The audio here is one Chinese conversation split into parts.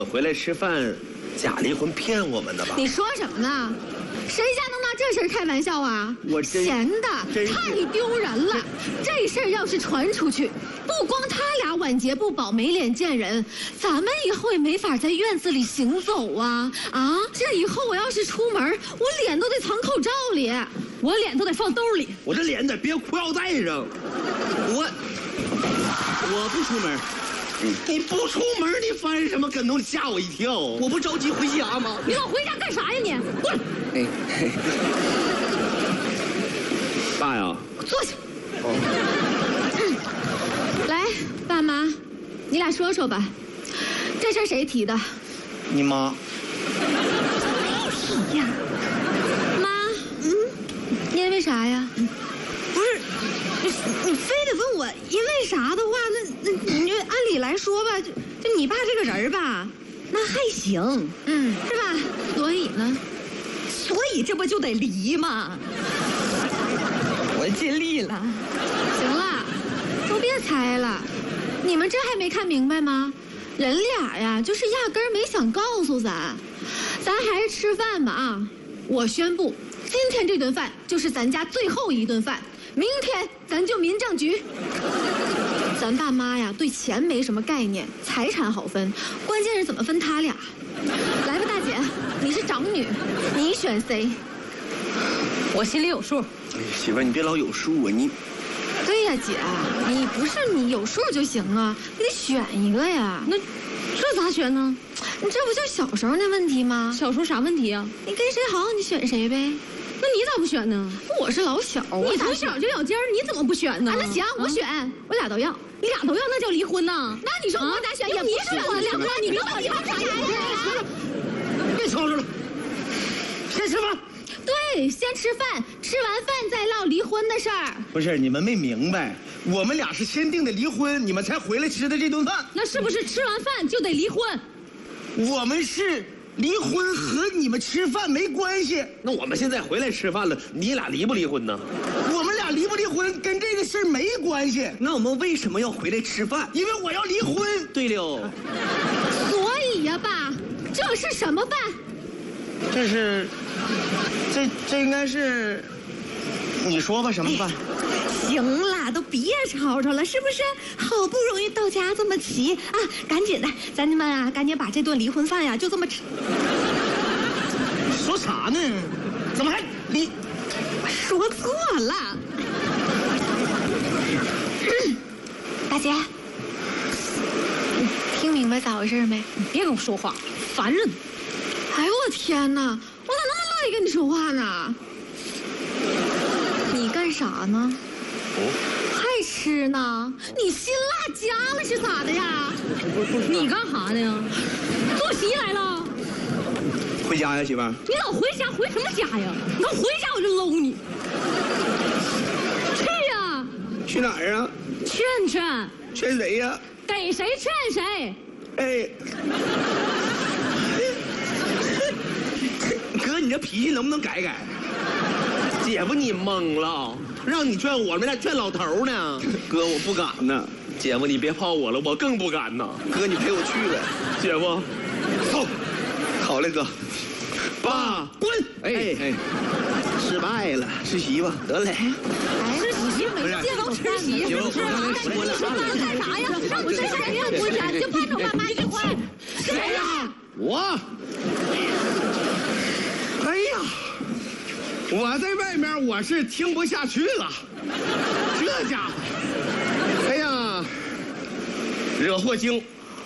回来吃饭，假离婚骗我们的吧？ 你说什么呢？谁家能拿这事儿开玩笑啊？ 我真闲的太丢人了。这事儿要是传出去，不光他俩晚节不保没脸见人，咱们以后也没法在院子里行走啊！啊，这以后我要是出门，我脸都得藏口罩里，我脸都得放兜里， 我这脸得别裤腰带上。我不出门。你不出门，你翻什么跟头？你吓我一跳！我不着急回家吗？ 你老回家干啥呀你？过来！ 爸呀， 坐下。来，爸妈，你俩说说吧，这事儿谁提的？ 你妈。 提呀。妈，因为啥呀？ 不是，你非得问我因为啥的话，那你就按理来说吧，就你爸这个人吧，那还行，是吧？ 所以呢？ 所以这不就得离吗？我尽力了。 行了，都别猜了，你们这还没看明白吗？人俩呀，就是压根儿没想告诉咱还是吃饭吧啊！我宣布，今天这顿饭就是咱家最后一顿饭。明天咱就民政局。咱爸妈呀，对钱没什么概念，财产好分，关键是怎么分他俩。来吧，大姐，你是长女，你选谁？ 我心里有数。 媳妇儿，你别老有数啊！你。 对呀，姐，你不是你有数就行啊，你得选一个呀。 那这咋选呢？ 你这不就是小时候那问题吗？ 小时候啥问题啊？ 你跟谁好，你选谁呗。 那你咋不选呢？ 我是老小， 你从小就咬尖儿，你怎么不选呢？ 那行，我选，我俩都要。 你俩都要，那叫离婚呐？ 那你说我咋选也不是我俩，你跟我离婚干啥呀？ 别吵吵了，先吃饭。 对，先吃饭，吃完饭再唠离婚的事儿。 不是你们没明白，我们俩是先定的离婚，你们才回来吃的这顿饭。 那是不是吃完饭就得离婚？ 我们是离婚和你们吃饭没关系。那我们现在回来吃饭了，你俩离不离婚呢？我们俩离不离婚跟这个事儿没关系。那我们为什么要回来吃饭？因为我要离婚。对了， 所以呀，爸，这是什么饭？ 这应该是，你说吧，什么饭？ 行了，都别吵吵了，是不是？好不容易到家这么齐啊，赶紧的，咱们啊，赶紧把这顿离婚饭呀，就这么吃。 说啥呢？怎么还离？ 说错了。 大姐，你听明白咋回事没？ 你别跟我说话，烦人。 哎呦我天哪！我咋那么乐意跟你说话呢？你干啥呢？还吃呢？你辛辣加了是咋的呀？ 你干啥呢？坐席来了？ 回家呀，媳妇儿。 你老回家，回什么家呀？你要回家我就搂你。去呀！ 去哪儿啊？ 劝劝。 劝谁呀？ 给谁劝谁。 哎。哥，你这脾气能不能改改？姐夫，你懵了，让你劝我们俩劝老头呢。哥，我不敢呢。姐夫，你别泡我了，我更不敢呢。哥，你陪我去呗。姐夫，走。好嘞，哥。爸，滚！哎，失败了，吃席吧，得嘞。 吃席没见着吃席，是不是？你说咱干啥呀？让我这事儿让我讲，就盼着爸妈一块。 谁呀？我。哎呀，我在外面我是听不下去了，这家伙，哎呀，惹祸精，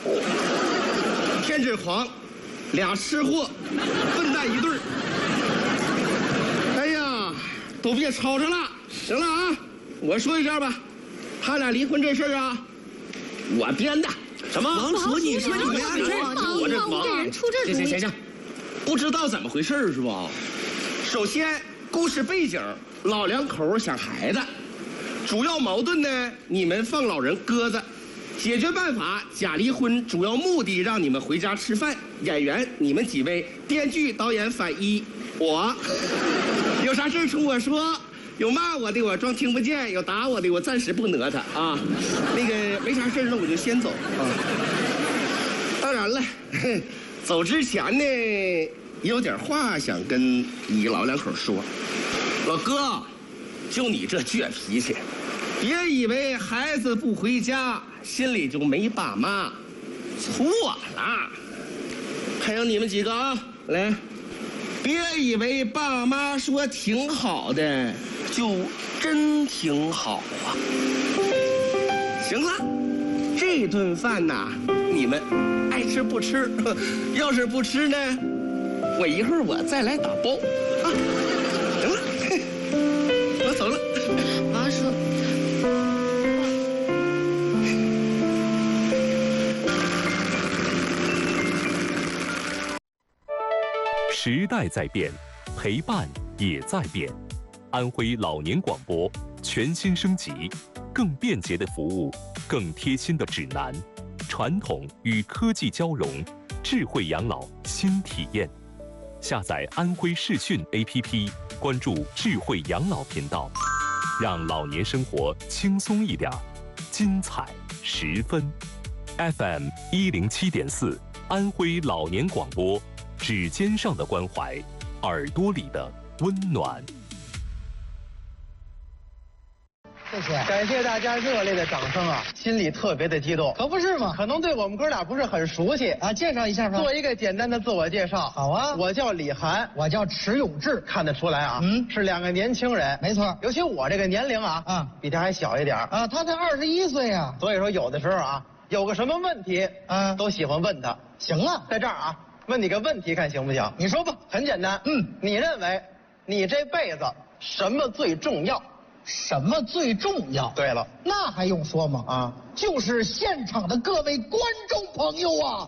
偏执狂，俩吃货，笨蛋一对儿。哎呀，都别吵吵了，行了啊，我说一下吧，他俩离婚这事儿啊，我编的。什么？王叔，你说你没按事儿，我这王行。不知道怎么回事是吧？首先，故事背景，老两口想孩子，主要矛盾呢，你们放老人鸽子，解决办法假离婚，主要目的让你们回家吃饭。演员你们几位，编剧导演反一，我有啥事冲我说，有骂我的我装听不见，有打我的我暂时不讹他啊。那个没啥事那我就先走啊。当然晚了，走之前呢，有点话想跟你老两口说。老哥，就你这倔脾气，别以为孩子不回家心里就没爸妈，错了。还有你们几个啊，来，别以为爸妈说挺好的就真挺好啊。行了，这顿饭呐，你们爱吃不吃，要是不吃呢，我一会儿我再来打包啊。行了，我走了。 王叔， 时代在变，陪伴也在变。安徽老年广播全新升级，更便捷的服务，更贴心的指南，传统与科技交融，智慧养老新体验。下载安徽视讯 APP， 关注智慧养老频道，让老年生活轻松一点，精彩十分。FM 107.4，安徽老年广播，指尖上的关怀，耳朵里的温暖。 谢谢，感谢大家热烈的掌声啊！心里特别的激动， 可不是嘛？ 可能对我们哥俩不是很熟悉啊，介绍一下吧。 做一个简单的自我介绍。 好啊， 我叫李涵， 我叫迟永志， 看得出来啊，是两个年轻人。 没错， 尤其我这个年龄啊，比他还小一点啊，他才21岁啊。 所以说有的时候啊，有个什么问题都喜欢问他。 行啊， 在这儿啊，问你个问题，看行不行？ 你说吧。 很简单，你认为你这辈子什么最重要？ 什么最重要？ 对了， 那还用说吗？啊，就是现场的各位观众朋友啊！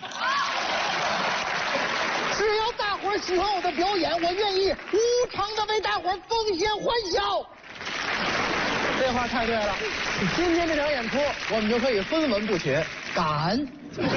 只要大伙儿喜欢我的表演，我愿意无偿的为大伙儿奉献欢笑。 这话太对了，今天这场演出我们就可以分文不取， 感恩。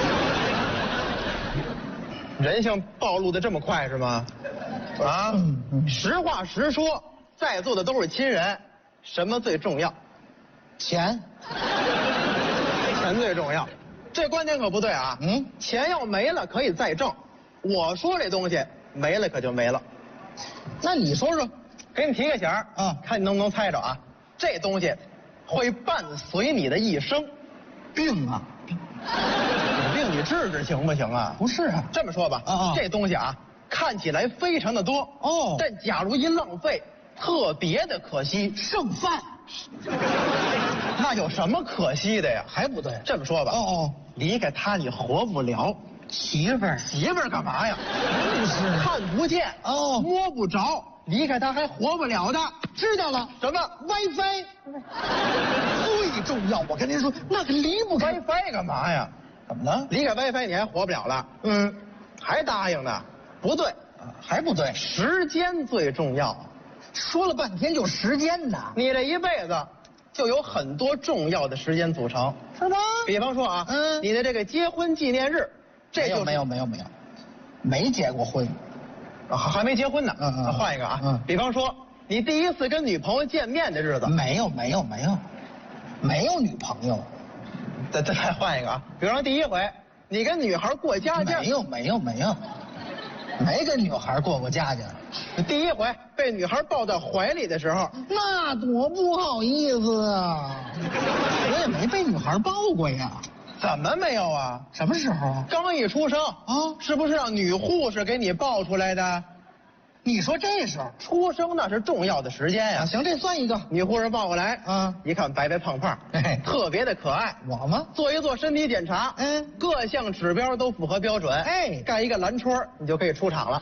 人性暴露的这么快是吗？啊，实话实说，在座的都是亲人。什么最重要？ 钱。 钱最重要，这观点可不对啊。钱要没了可以再挣，我说这东西没了可就没了。 那你说说， 给你提个醒啊，看你能不能猜着啊？这东西会伴随你的一生。 病啊！ 有病你治治行不行啊？ 不是啊， 这么说吧，这东西啊看起来非常的多哦，但假如一浪费，特别的可惜。 剩饭。 那有什么可惜的呀？ 还不对。 这么说吧，离开他你活不了。 媳妇儿干嘛呀？ 不是看不见摸不着，离开他还活不了的。 知道了。 什么 WiFi 最重要，我跟您说，那可离不开。 WiFi 干嘛呀？ 怎么了？ 离开 WiFi 你还活不了了？还答应呢？不对， 还不对。 时间最重要。 说了半天就时间呐， 你这一辈子就有很多重要的时间组成， 是吗？ 比方说啊，你的这个结婚纪念日，这就没有，没结过婚， 还没结婚呢。换一个啊，比方说你第一次跟女朋友见面的日子， 没有女朋友。 再换一个啊，比方说第一回你跟女孩过家家， 没有，没跟女孩过家家。 第一回被女孩抱到怀里的时候， 那多不好意思啊！我也没被女孩抱过呀。 怎么没有啊？ 什么时候啊？ 刚一出生啊？是不是让女护士给你抱出来的？ 你说这是出生那是重要的时间呀。 行，这算一个。 女护士抱过来一看白白胖胖，特别的可爱。 我吗？ 做一做身体检查，各项指标都符合标准，盖一个蓝戳，你就可以出场了。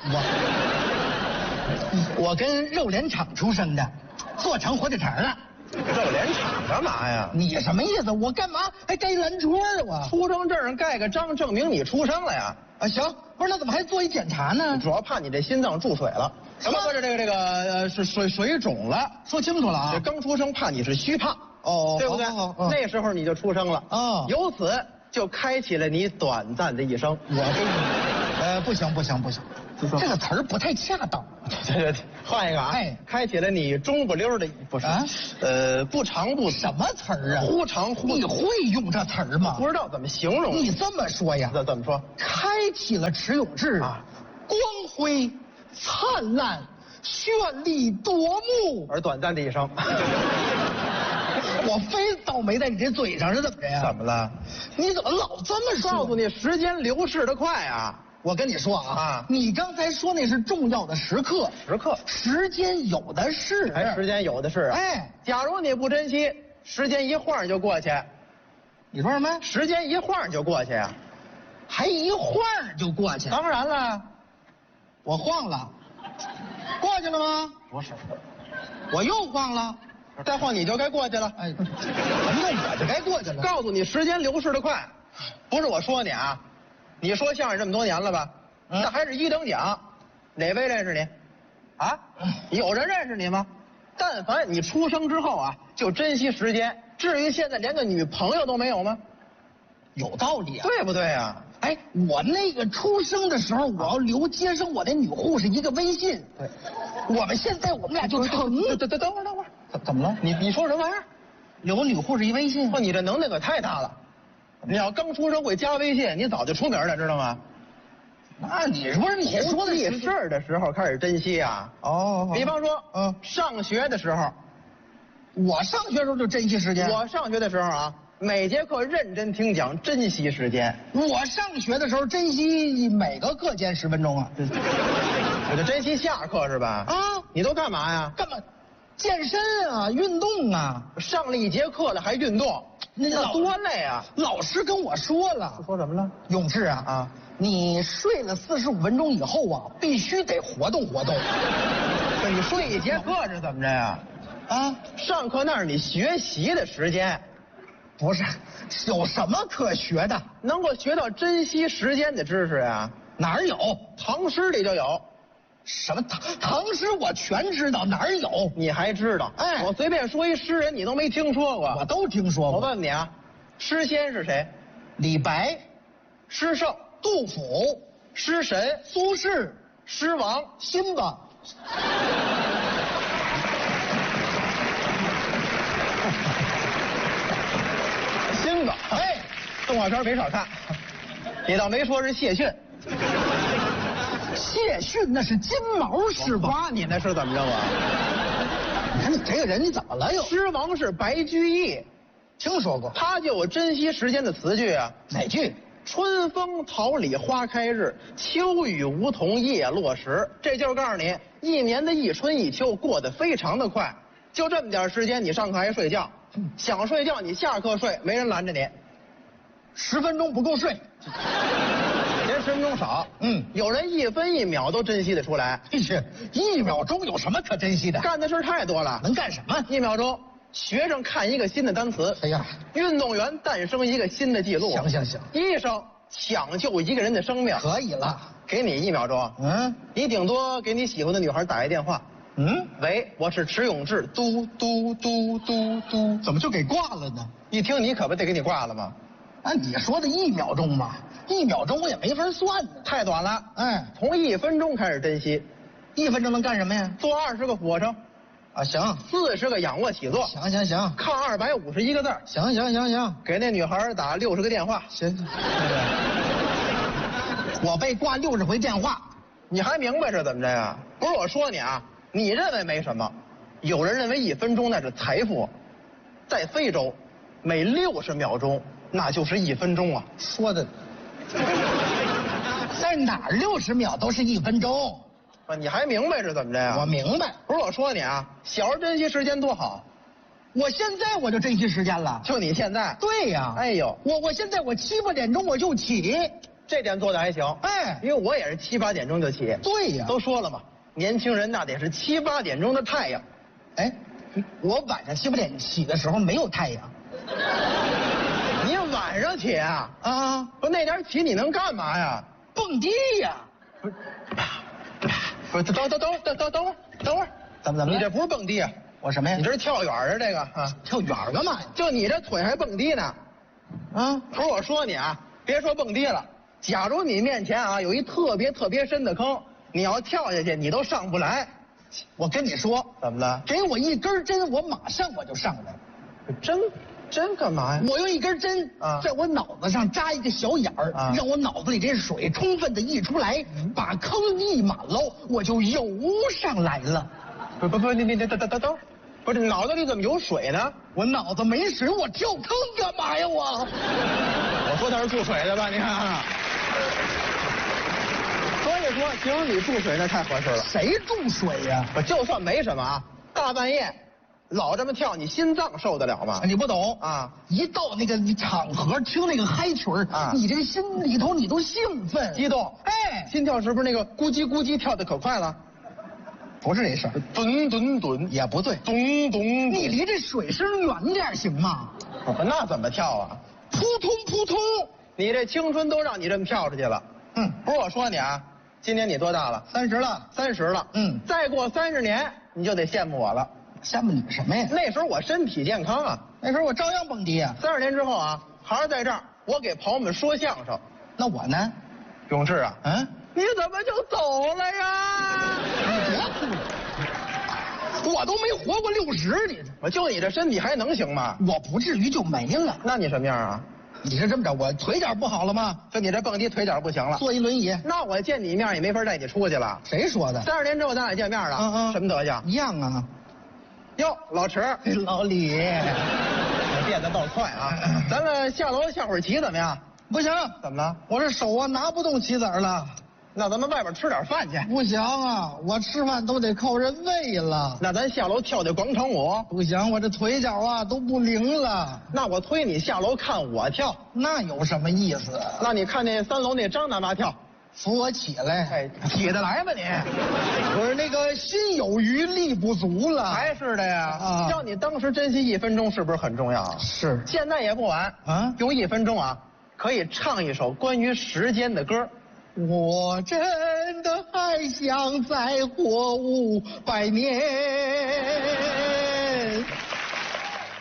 我跟肉联厂出生的，做成火腿肠了。 肉联厂干嘛呀？ 你什么意思？我干嘛还盖蓝戳啊？我出生证上盖个章，证明你出生了呀。 行，不是那怎么还做一检查呢？ 主要怕你这心脏注水了。什么？这个是水肿了。 说清楚了啊！ 这刚出生怕你是虚胖对不对？那时候你就出生了由此就开启了你短暂的一生。 我这不行，这个词儿不太恰当对，换一个啊！ 哎， 开启了你中不溜的不是啊？ 不长不什么词儿啊？ 忽长忽你会用这词儿吗？ 不知道怎么形容。 你这么说呀？ 怎么说？ 开启了迟永志啊， 光辉、灿烂、绚丽夺目。 而短暂的一生。 我非倒霉在你这嘴上是怎么着呀？ 怎么了？ 你怎么老这么说？ 告诉你，时间流逝的快啊！ 我跟你说啊，你刚才说那是重要的时刻，时间有的是， 时间有的是啊。 哎， 假如你不珍惜，时间一晃就过去。 你说什么？ 时间一晃就过去呀？ 还一晃就过去？ 当然了， 我晃了，过去了吗？ 不是， 我又晃了， 再晃你就该过去了。 哎，什么叫我就该过去了？ 告诉你，时间流逝的快，不是我说你啊。你说相声这么多年了吧？那还是一等奖，哪位认识你？啊？有人认识你吗？但凡你出生之后啊，就珍惜时间。至于现在连个女朋友都没有吗？ 有道理啊， 对不对啊？ 哎，我那个出生的时候，我要留接生我那女护士一个微信。 对， 我们现在我们俩就成。 等会儿， 怎么了？ 你说什么玩意儿？ 留女护士一微信？ 你这能耐可太大了。你要刚出生会加微信，你早就出名了，知道吗？ 那你不是你说的事儿的时候开始珍惜啊？ 哦， 比方说，上学的时候， 我上学的时候就珍惜时间。 我上学的时候啊，每节课认真听讲，珍惜时间。 我上学的时候珍惜每个课间10分钟啊。 我就珍惜下课是吧？ 啊， 你都干嘛呀？ 干嘛？健身啊，运动啊。 上了一节课了还运动，那多累啊！ 老师跟我说了。 说什么了？ 永志啊，你睡了45分钟以后啊，必须得活动活动。 你睡一节课是怎么着呀？ 啊， 上课那是你学习的时间。 不是，有什么可学的？ 能够学到珍惜时间的知识呀？ 哪儿有？ 唐诗里就有。 什么唐诗我全知道，哪儿有？ 你还知道？ 哎， 我随便说一诗人，你都没听说过。 我都听说过。 我问你啊，诗仙是谁？ 李白、 诗圣杜甫、 诗神苏轼、 诗王辛巴。 辛巴，哎，动画片没少看。你倒没说是谢逊。 谢逊那是金毛狮吧？ 夸你那是怎么着啊？ 你看你这个人你怎么了又？ 诗王是白居易， 听说过。 他就有珍惜时间的词句啊。 哪句？ 春风桃李花开日，秋雨梧桐叶落时。这就是告诉你，一年的一春一秋过得非常的快。就这么点时间，你上课还睡觉，想睡觉你下课睡，没人拦着你。 10分钟不够睡。 连10分钟少，有人1分1秒都珍惜得出来。 是，1秒钟有什么可珍惜的？ 干的事太多了。 能干什么 ？1秒钟，学生看一个新的单词。 哎呀， 运动员诞生一个新的记录。 行， 医生抢救一个人的生命。 可以了， 给你1秒钟。你顶多给你喜欢的女孩打一电话。喂，我是迟永志。嘟嘟嘟嘟嘟， 怎么就给挂了呢？ 一听你可不得给你挂了吗？ 按你说的1秒钟嘛，1秒钟我也没法算呢， 太短了。 哎， 从1分钟开始珍惜。 1分钟能干什么呀？ 做20个俯卧撑。 啊，行。 40个仰卧起坐。 行。 看251个字。 行。 给那女孩打60个电话。 行。我被挂60回电话， 你还明白是怎么着呀？不是我说你啊，你认为没什么，有人认为1分钟那是财富。在非洲，每60秒钟那就是1分钟啊。 说的，在哪儿60秒都是1分钟？ 你还明白是怎么着呀？ 我明白。 不是我说你啊，小时候珍惜时间多好。 我现在我就珍惜时间了。 就你现在？ 对呀。 哎呦， 我现在我7、8点钟我就起， 这点做的还行。 哎， 因为我也是7、8点钟就起。 对呀。 都说了嘛，年轻人那得是7、8点钟的太阳。 哎，我晚上7、8点起的时候没有太阳。 你晚上起啊？ 啊， 不那点起你能干嘛呀？ 蹦迪呀。 不是，等会儿， 怎么了？ 你这不是蹦迪啊？ 我什么呀？ 你这是跳远啊？这个啊， 跳远干嘛呀？ 就你这腿还蹦迪呢？ 啊， 不是我说你啊，别说蹦迪了。假如你面前啊有一特别深的坑， 你要跳下去，你都上不来。 我跟你说， 怎么了？ 给我一根针，我马上就上来。 针干嘛呀？ 我用一根针在我脑子上扎一个小眼儿，让我脑子里这水充分的溢出来，把坑溢满喽，我就游上来了。 不，你等，不是脑子里怎么有水呢？ 我脑子没水，我跳坑干嘛呀我说他是注水的吧？你看。所以说，形容你注水那太合适了。 谁注水呀？ 我就算没什么啊，大半夜老这么跳，你心脏受得了吗？ 你不懂啊！ 一到那个场合，听那个嗨曲儿啊， 你这心里头你都兴奋激动， 哎， 心跳是不是那个咕叽咕叽跳得可快了？ 不是这事儿， 吨也不对， 咚， 你离这水声远点行吗？ 那怎么跳啊？ 扑通扑通， 你这青春都让你这么跳出去了。不是我说你啊，今年你多大了 ？30了 ，30了。再过30年你就得羡慕我了。 羡慕你什么呀？ 那时候我身体健康啊， 那时候我照样蹦迪呀。 30年之后啊，还是在这儿，我给朋友们说相声。 那我呢？ 永志啊，你怎么就走了呀？ 你别哭，我都没活过60， 我就你这身体还能行吗？ 我不至于就没了。 那你什么样啊？ 你是这么着，我腿脚不好了吗？ 就你这蹦迪腿脚不行了， 坐一轮椅。 那我见你面也没法带你出去了。 谁说的 ？30年之后咱俩见面了，什么德行？ 一样啊。 哟，老池， 老李， 我变得倒快啊！咱们下楼下会儿棋怎么样？ 不行， 怎么了？ 我这手啊拿不动棋子了。 那咱们外边吃点饭去。 不行啊，我吃饭都得靠人喂了。 那咱下楼跳跳广场舞。 不行，我这腿脚啊都不灵了。 那我推你下楼看我跳， 那有什么意思？ 那你看那3楼那张大妈跳， 扶我起来。 哎，起得来吧你？ 我说那个心有余力不足了。 还是的呀。让你当时珍惜1分钟是不是很重要？ 是。 现在也不晚啊，用1分钟啊，可以唱一首关于时间的歌。 我真的还想再活500年。